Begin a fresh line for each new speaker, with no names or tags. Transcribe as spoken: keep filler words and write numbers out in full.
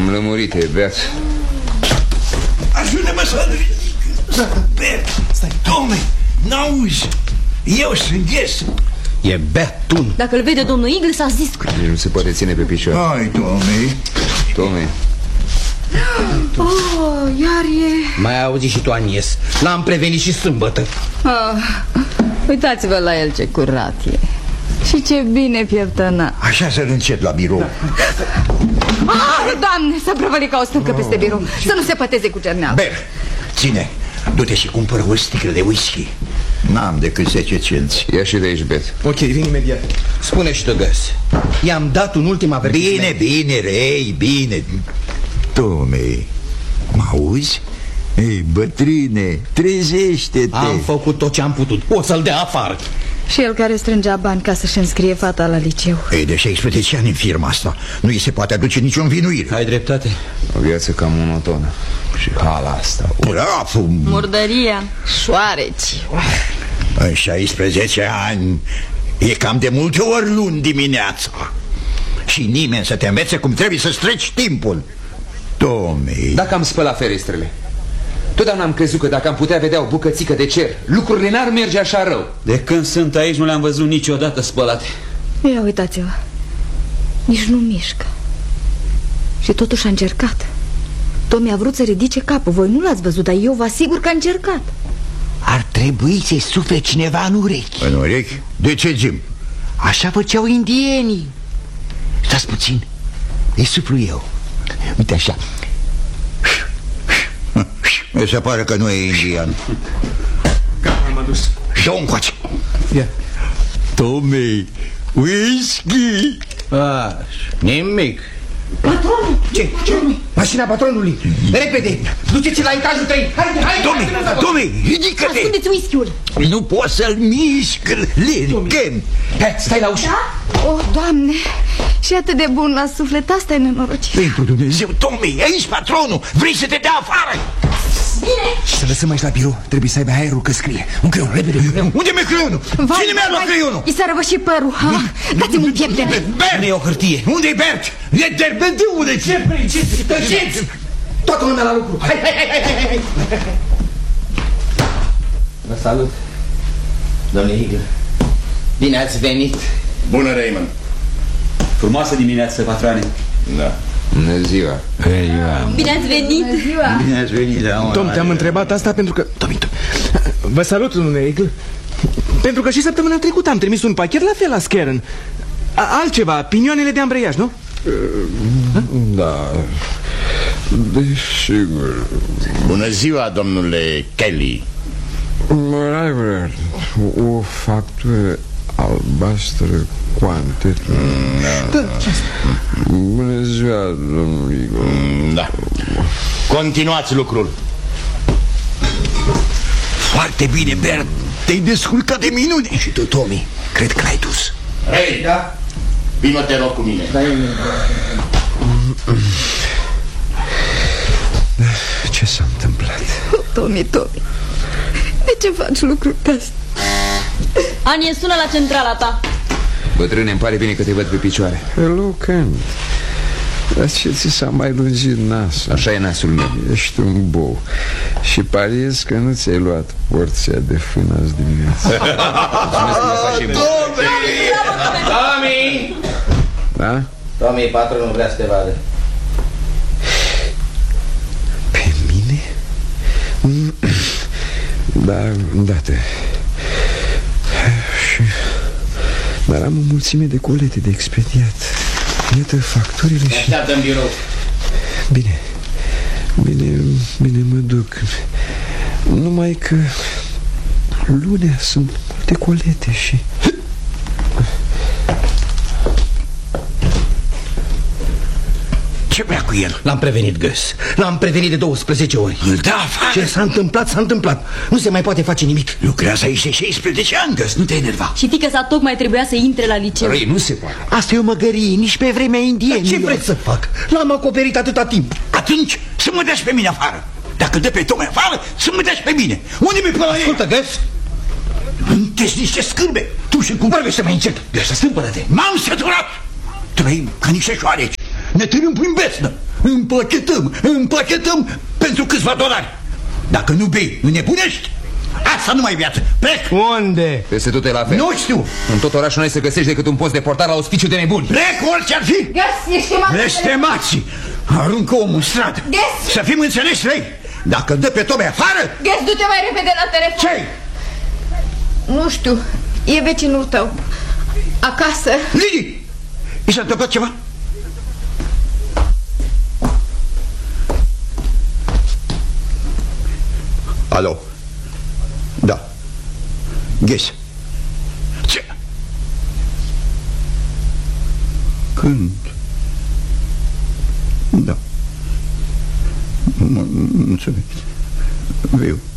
M-am lămurit, e beat.
Ajută-mă să ridic. Bert, stai, domne, n-auzi. Eu sunt Ghes.
E beatun.
Dacă îl vede domnul Igle, s-a zis.
Nici nu se poate ține pe picioare.
Hai, domne.
Domne.
Oh, iar e...
Mai auzi și tu, Anies. L-am prevenit și sâmbătă.
Ah, uitați-vă la el, ce curat e. Și ce bine pieptăna.
Așa să-l încet la birou.
Ah, Doamne, s-a prăvălit ca o stâncă oh. peste birou. Să nu se păteze cu cerneală.
Ber, ține, du-te și cumpără o sticlă de whisky. N-am decât zece cenți.
Ia și de aici, Bet.
Ok, vin imediat. Spune și tu, Găs. I-am dat un ultim avertisment.
Bine, bine, rei, bine. Tome, mă auzi? Ei, bătrâne, trezește-te.
Am făcut tot ce am putut. O să-l dea afară.
Și el care strângea bani ca să-și înscrie fata la liceu.
Ei, de șaisprezece ani în firma asta nu îi se poate aduce nicio învinuire.
Ai dreptate.
O viață cam monotonă. Și hala asta.
Bravo.
Murdăria. Șoareci.
În șaisprezece ani e cam de multe ori luni dimineața. Și nimeni să te învețe cum trebuie să streci timpul. Dom'le.
Dacă am spălat ferestrele, totdeauna am crezut că dacă am putea vedea o bucățică de cer, lucrurile n-ar merge așa rău.
De când sunt aici nu le-am văzut niciodată spălate.
Ia uitați-vă. Nici nu mișcă. Și totuși a încercat. Tomi a vrut să ridice capul. Voi nu l-ați văzut, dar eu vă asigur că a încercat.
Ar trebui să-i sufle cineva în urechi.
În urechi? De ce, Jim?
Așa făceau indienii. Stați puțin, îi suflu eu. Uite așa.
Mi se pare că nu e indian.
Gata, am adus.
Dă-o încoace.
Ia.
Tommy, whisky.
Așa, nimic.
Patronul!
Ce? Ce? Mașina patronului. Repede, duceți la etajul trei. Haide, haide.
Tommy, Tommy, ridică-te.
Ascundeți whisky-ul.
Nu poți să-l mișc, Lincoln.
Hai, stai la ușă.
Da? Oh, Doamne, și atât de bun la suflet, asta e nenorocit.
Pentru Dumnezeu, Tommy, aici patronul, vrei să te dea afară?
Bine.
Și să lăsăm aici la birou, trebuie să aibă aerul că scrie. Un creion, repede.
Unde mi-e creionul? Cine mi-a luat creionul?
I s-a răvășit părul. Dați-mi un piept de
Bert!
Nu e o hârtie.
Unde-i Bert? E derbediule!
Ce principi? Tăceți! Toată lumea la lucru. Hai, hai, hai, hai, hai. Vă salut, domnule Eagle. Bine ați venit.
Bună, Raymond.
Frumoasă dimineață, patroane.
Da.
Bună ziua.
Bine ați venit. Bună ziua.
Bine ați venit, da,
Tom, te-am întrebat asta pentru că... Tom, Tom. Vă salut, domnule Eagle. Pentru că și săptămâna trecută am trimis un pachet la fel la Skeren. Altceva, pinioanele de ambreiaj, nu?
Da. Desigur.
Bună ziua, domnule Kelly.
Driver, o factură albastră Quante.
Da.
Bună ziua, domnul Igor.
Da. Continuați lucrul.
Foarte bine, Bert. Te-ai descurcat de minune.
Și tu, Tommy, cred că l-ai dus.
Hei, da? Vino, te rog, cu mine.
Da, ce s-a întâmplat?
Tommy, Tommy, de ce faci lucruri ca asta? Anie, sună la centrala ta.
Bătrâne, îmi pare bine că te văd pe picioare.
Hello, Kent. Dar ce ți s-a mai lungit nasul?
Așa e nasul meu.
Ești un bou. Și pariez că nu ți-ai luat porția de fân azi dimineață.
Tommy!
Da?
Tommy, patronul vrea să te vadă.
Pe mine? Da, îndată. Și... Dar am o mulțime de colete de expediat. Iată facturile și...
Așteaptă în birou.
Bine, bine, bine, mă duc. Numai că lunea sunt multe colete și...
Ce vrea cu el?
L-am prevenit, Gus. L-am prevenit de douăsprezece ori.
Îl dă afară.
Ce s-a întâmplat, s-a întâmplat. Nu se mai poate face nimic.
Lucrează aici de șaisprezece ani, Gus, nu te enerva.
Și fiică sa tocmai trebuia să intre la liceu.
Răi, nu se poate.
Asta e o măgărie, nici pe vremea indienilor.
Ce vreți să fac? L-am acoperit atâta timp.
Atunci să mă dea și pe mine afară. Dacă dă pe Tome afară, să mă dea și pe mine. Unde mi-e până la ei?
Ascultă, Gus.
Înteți niște scârbe. Tu și cum
Vorbește mai încet. Gus, stâmpără-te.
M-am săturat. Trăim ca niște șoareci. Ne târâm prin besnă. Împachetăm, împachetăm pentru câțiva dolari. Dacă nu bei, nu nebunești. Asta nu mai e viață. Plec.
Unde?
Peste tot e la fel.
Nu știu.
În tot orașul nu ai să găsești decât un post de portar la ospiciu de nebuni.
Plec orice ar fi.
Ges, ești chemat.
Blestemați. Aruncă omul în stradă.
Ges.
Să fim înțeleși, trei. Dacă dă pe Tome afară...
Ges, du-te mai repede la telefon.
Ce-i?
Nu știu, e vecinul tău. Acasă.
Lili, i s-a întâmplat ceva? Alo. Da. Ghes. Ce? Când? Da. Nu înțeleg. Viu.